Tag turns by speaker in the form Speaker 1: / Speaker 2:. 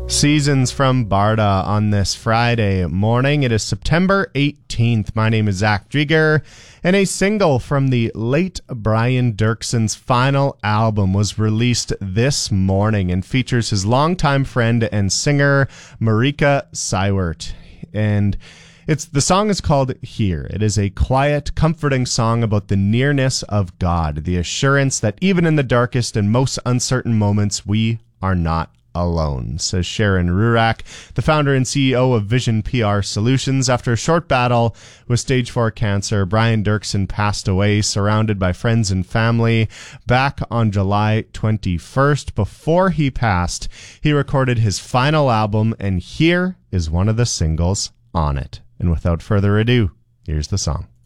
Speaker 1: Seasons from Barda on this Friday morning. It is September 18th. My name is Zach Drieger, and a single from the late Brian Dirkson's final album was released this morning and features his longtime friend and singer, Marika Seiwert. And the song is called Here. It is a quiet, comforting song about the nearness of God, the assurance that even in the darkest and most uncertain moments, we are not alone, says Sharon Rurak, the founder and CEO of Vision PR Solutions. After a short battle with stage 4 cancer, Brian Dirkson passed away, surrounded by friends and family, back on July 21st. Before he passed, he recorded his final album, and here is one of the singles on it. And without further ado, here's the song.